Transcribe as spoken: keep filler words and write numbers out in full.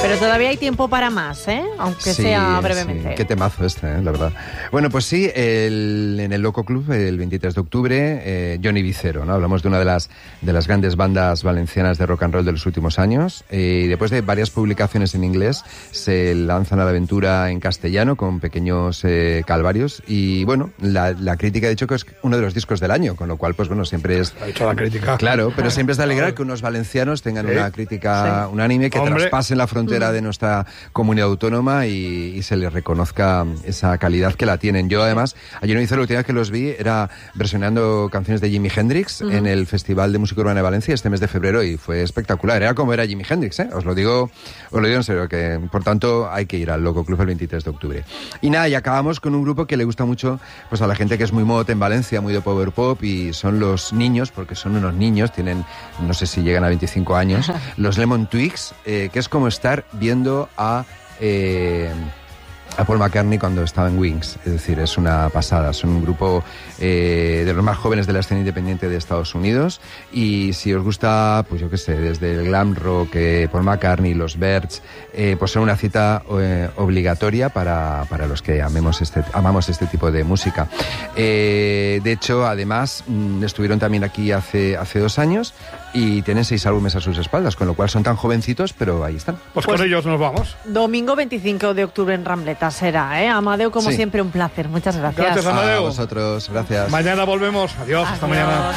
Pero todavía hay tiempo para más, ¿eh? Aunque sí, sea brevemente. Sí. Qué temazo este, ¿eh? La verdad. Bueno, pues sí, el, en el Loco Club, el veintitrés de octubre, eh, Johnny Vicero, ¿no? Hablamos de una de las, de las grandes bandas valencianas de rock and roll de los últimos años. Eh, y después de varias publicaciones en inglés, se lanzan a la aventura en castellano con pequeños eh, calvarios. Y bueno, la, la crítica ha dicho que es uno de los discos del año, con lo cual, pues bueno, siempre es... Ha hecho la crítica. Claro, pero siempre es de alegrar que unos valencianos tengan sí. una crítica sí. unánime, que Hombre. traspasen la frontera mm. de nuestra comunidad autónoma y, y se les reconozca esa calidad que la tienen. Yo, además, ayer no hice la última vez que los vi, era versionando canciones de Jimi Hendrix mm. en el Festival de Música Urbana de Valencia este mes de febrero y fue espectacular. Era como era Jimi Hendrix, ¿eh? Os lo digo, os lo digo en serio, que por tanto hay que ir al Loco Club el veintitrés de octubre. Y nada, y acabamos con un grupo que le gusta mucho pues a la gente que es muy mod en Valencia, muy de power pop, y son los niños, porque son unos niños, tienen, no sé si llegan a veinticinco años, los Lemon Twigs, eh, que es como estar viendo a... Eh, a Paul McCartney cuando estaba en Wings, es decir, es una pasada. Son un grupo eh, de los más jóvenes de la escena independiente de Estados Unidos, y si os gusta, pues yo qué sé, desde el glam rock, eh, Paul McCartney, los Byrds, eh, pues son una cita eh, obligatoria para, para los que amemos este, amamos este tipo de música. Eh, de hecho, además, mmm, estuvieron también aquí hace, hace dos años y tienen seis álbumes a sus espaldas, con lo cual son tan jovencitos, pero ahí están. Pues, pues con ellos nos vamos. Domingo veinticinco de octubre en Rambleta será, ¿eh? Amadeu, como sí. siempre, un placer. Muchas gracias. Gracias, Amadeu. A vosotros, gracias. Mañana volvemos. Adiós, Adiós. Hasta mañana.